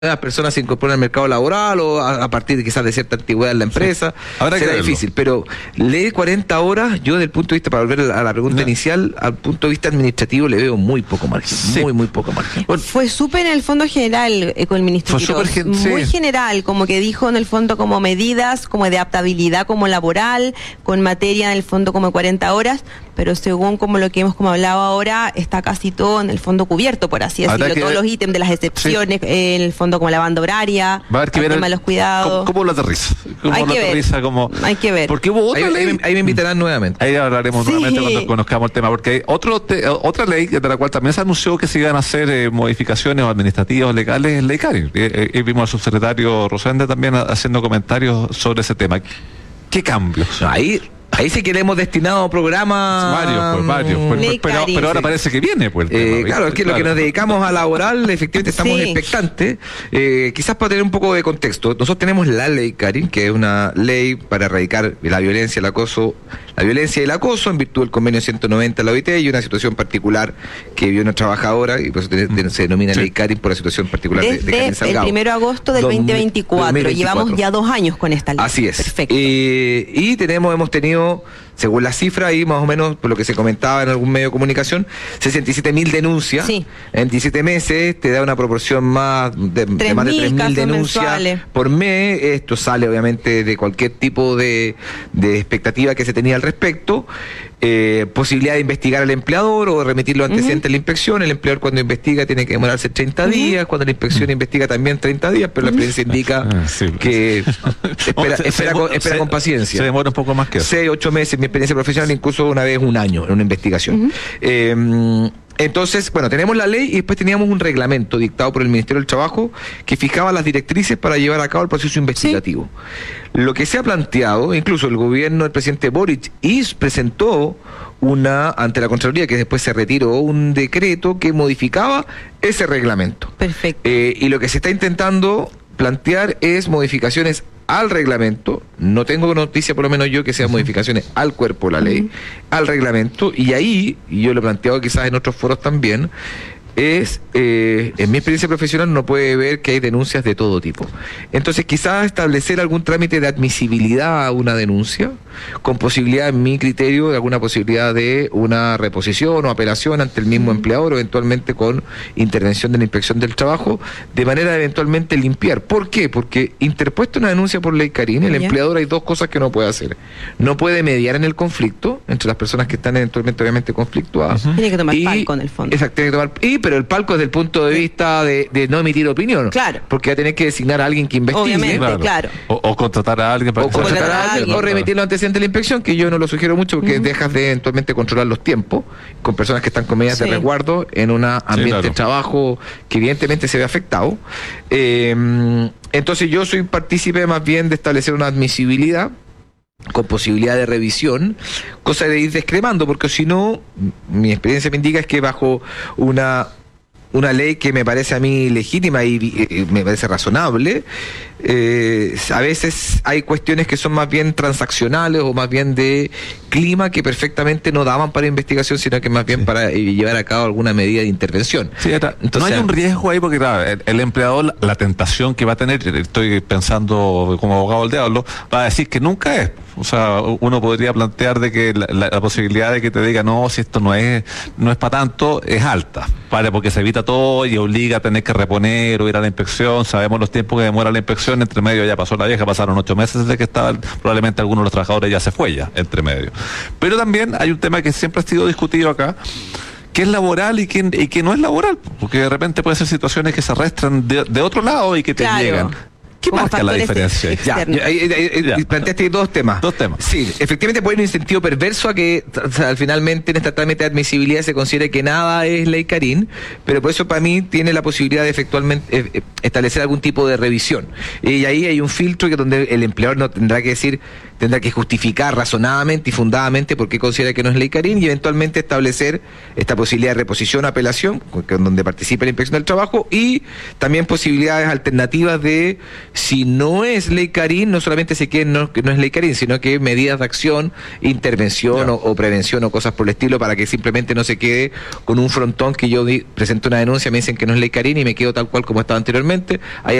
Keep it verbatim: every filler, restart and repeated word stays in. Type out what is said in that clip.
las personas se incorporan al mercado laboral o a, a partir de quizás de cierta antigüedad en la empresa, sí. será difícil, pero ley cuarenta horas, yo desde el punto de vista, para volver a la pregunta no. inicial, al punto de vista administrativo le veo muy poco margen, sí. muy, muy poco margen. Bueno, fue súper en el fondo general eh, con el ministro Quirós, gen muy sí. general, como que dijo en el fondo como medidas, como de adaptabilidad como laboral, con materia en el fondo como cuarenta horas, pero según como lo que hemos como hablado ahora, está casi todo en el fondo cubierto, por así decirlo, todos los ítems de las excepciones, sí. eh, en el fondo como la banda horaria, va a haber que el ver tema el, de los cuidados. ¿Cómo, cómo lo aterriza? ¿Cómo hay, lo que aterriza como, hay que ver. Porque hubo otra ahí, ley. Ahí, ahí me invitarán nuevamente. Ahí hablaremos sí. nuevamente cuando conozcamos el tema, porque hay otro te, otra ley de la cual también se anunció que se iban a hacer eh, modificaciones administrativas o legales en ley Karin. Eh, eh, vimos al subsecretario Rosende también haciendo comentarios sobre ese tema. ¿Qué cambios? No, ahí... Ahí sí que le hemos destinado programas... Varios, pues, varios. Pues, pero, pero ahora parece que viene, pues. El eh, tema, claro, es que claro. lo que nos dedicamos a laboral, efectivamente estamos sí. expectantes. Eh, quizás para tener un poco de contexto, nosotros tenemos la ley Karin, que es una ley para erradicar la violencia, el acoso, la violencia y el acoso en virtud del convenio ciento noventa de la O I T y una situación particular que vio una trabajadora y por eso te, se denomina sí. ley Karin por la situación particular Desde de, de Karen Salgado. El primero de agosto del veinte veinticuatro. dos mil veinticuatro. Llevamos ya dos años con esta ley. Así es. Perfecto. Eh, y tenemos, hemos tenido según la cifra ahí más o menos, por lo que se comentaba en algún medio de comunicación, sesenta y siete mil denuncias sí. en diecisiete meses, te da una proporción más de, de más de tres mil denuncias mensuales. Por mes. Esto sale obviamente de cualquier tipo de, de expectativa que se tenía al respecto. Eh, posibilidad de investigar al empleador o remitir los antecedentes uh-huh. a la inspección. El empleador cuando investiga tiene que demorarse treinta uh-huh. días, cuando la inspección uh-huh. investiga también treinta días, pero uh-huh. la experiencia indica ah, sí, que espera, se, espera, se, con, espera se, con paciencia. Se demora un poco más que eso. Seis, ocho meses, mi experiencia profesional incluso una vez un año en una investigación. Uh-huh. Eh, Entonces, bueno, tenemos la ley y después teníamos un reglamento dictado por el Ministerio del Trabajo que fijaba las directrices para llevar a cabo el proceso investigativo. Sí. Lo que se ha planteado, incluso el gobierno del presidente Boric y presentó una ante la Contraloría, que después se retiró un decreto que modificaba ese reglamento. Perfecto. Eh, y lo que se está intentando plantear es modificaciones al reglamento, no tengo noticia por lo menos yo que sean uh-huh. modificaciones al cuerpo de la ley, uh-huh. al reglamento, y ahí, y yo lo he planteado quizás en otros foros también, es, eh, en mi experiencia profesional no puede ver que hay denuncias de todo tipo. Entonces quizás establecer algún trámite de admisibilidad a una denuncia, con posibilidad, en mi criterio, de alguna posibilidad de una reposición o apelación ante el mismo empleador, o eventualmente con intervención de la Inspección del Trabajo, de manera de eventualmente limpiar. ¿Por qué? Porque interpuesto una denuncia por ley Karin, el ¿Ya? empleador hay dos cosas que no puede hacer. No puede mediar en el conflicto entre las personas que están eventualmente obviamente conflictuadas. Uh-huh. Tiene que tomar y, palco en el fondo. Exacto, tiene que tomar, y, pero el palco desde el punto de vista de, de no emitir opinión. Claro. Porque va a tener que designar a alguien que investigue. Obviamente, claro. claro. O, o contratar a alguien para o que contratar se... a alguien, o remitir los antecedentes de la inspección, que yo no lo sugiero mucho porque uh-huh. dejas de eventualmente controlar los tiempos con personas que están con medidas sí. de resguardo en un ambiente sí, claro. de trabajo que evidentemente se ve afectado. Eh, entonces yo soy partícipe más bien de establecer una admisibilidad con posibilidad de revisión, cosa de ir descremando, porque si no, mi experiencia me indica es que bajo una una ley que me parece a mí legítima y, y me parece razonable, eh, a veces hay cuestiones que son más bien transaccionales o más bien de clima que perfectamente no daban para investigación, sino que más bien sí. para eh, llevar a cabo alguna medida de intervención. Sí, era, Entonces, no hay un riesgo ahí porque claro, el, el empleador, la tentación que va a tener, estoy pensando como abogado del diablo, va a decir que nunca es. O sea, uno podría plantear de que la, la, la posibilidad de que te diga no, si esto no es no es para tanto, es alta, ¿vale? Porque se evita todo y obliga a tener que reponer o ir a la inspección. Sabemos los tiempos que demora la inspección, entre medio ya pasó la vieja, pasaron ocho meses desde que estaba, probablemente algunos de los trabajadores ya se fue ya, entre medio. Pero también hay un tema que siempre ha sido discutido acá, que es laboral y que, y que no es laboral, porque de repente pueden ser situaciones que se arrastran de, de otro lado y que te claro. llegan. ¿Qué marca la diferencia? Ya, ya, ahí, ahí, ahí, ya. Planteaste dos temas. Dos temas. Sí, efectivamente puede haber un incentivo perverso a que o sea, finalmente en esta trámite de admisibilidad se considere que nada es ley Karin, pero por eso para mí tiene la posibilidad de efectualmente eh, establecer algún tipo de revisión. Y ahí hay un filtro que donde el empleador no tendrá que decir tendrá que justificar razonadamente y fundadamente por qué considera que no es ley Carín y eventualmente establecer esta posibilidad de reposición o apelación, con donde participe la Inspección del Trabajo, y también posibilidades alternativas de, si no es ley Carín, no solamente se quede no, que no es ley Carín, sino que medidas de acción, intervención o, o prevención o cosas por el estilo, para que simplemente no se quede con un frontón que yo di, presento una denuncia, me dicen que no es ley Carín y me quedo tal cual como estaba anteriormente. Hay